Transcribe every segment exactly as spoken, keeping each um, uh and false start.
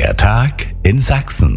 Der Tag in Sachsen.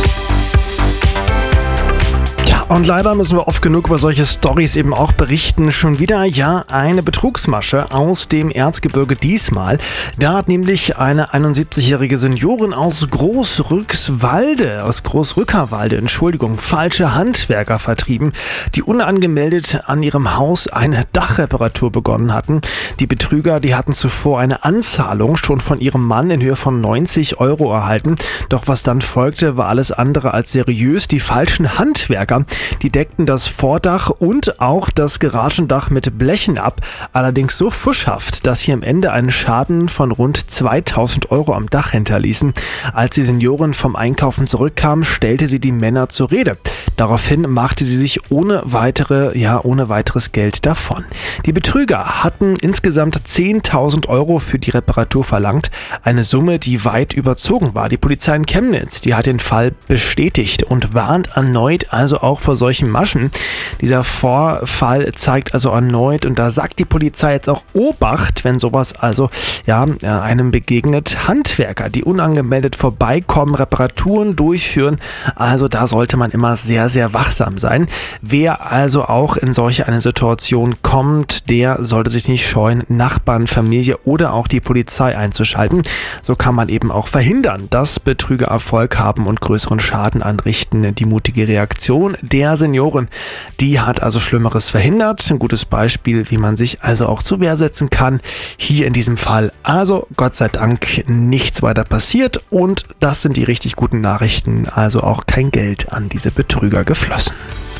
Ja, und leider müssen wir oft genug über solche Storys eben auch berichten. Schon wieder, ja, eine Betrugsmasche aus dem Erzgebirge diesmal. Da hat nämlich eine einundsiebzigjährige Seniorin aus Großrückswalde, aus Großrückerwalde, Entschuldigung, falsche Handwerker vertrieben, die unangemeldet an ihrem Haus eine Dachreparatur begonnen hatten. Die Betrüger, die hatten zuvor eine Anzahlung schon von ihrem Mann in Höhe von neunzig Euro erhalten. Doch was dann folgte, war alles andere als seriös. Die falschen Handwerker, die deckten das Vordach und auch das Garagendach mit Blechen ab, allerdings so fuschhaft, dass sie am Ende einen Schaden von rund zweitausend Euro am Dach hinterließen. Als die Seniorin vom Einkaufen zurückkam, stellte sie die Männer zur Rede. Daraufhin machte sie sich ohne weitere, ja, ohne weiteres Geld davon. Die Betrüger hatten insgesamt zehntausend Euro für die Reparatur verlangt, eine Summe, die weit überzogen war. Die Polizei in Chemnitz, die hat den Fall bestätigt und warnt erneut also auch vor solchen Maschen. Dieser Vorfall zeigt also erneut, und da sagt die Polizei jetzt auch Obacht, wenn sowas also ja einem begegnet. Handwerker, die unangemeldet vorbeikommen, Reparaturen durchführen, also da sollte man immer sehr, sehr wachsam sein. Wer also auch in solch eine Situation kommt, der sollte sich nicht scheuen, Nachbarn, Familie oder auch die Polizei einzuschalten. So kann man eben auch verhindern, dass Betrüger Erfolg haben und größeren Schaden anrichten. Die mutige Reaktion der Seniorin, die hat also Schlimmeres verhindert. Ein gutes Beispiel, wie man sich also auch zur Wehr setzen kann. Hier in diesem Fall also Gott sei Dank nichts weiter passiert, und das sind die richtig guten Nachrichten. Also auch kein Geld an diese Betrüger geflossen.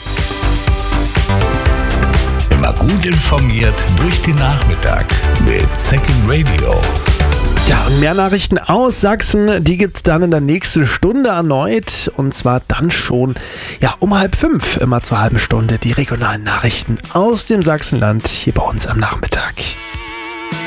Immer gut informiert durch den Nachmittag mit Second Radio. Ja, und mehr Nachrichten aus Sachsen, die gibt's dann in der nächsten Stunde erneut, und zwar dann schon ja um halb fünf, immer zur halben Stunde die regionalen Nachrichten aus dem Sachsenland hier bei uns am Nachmittag.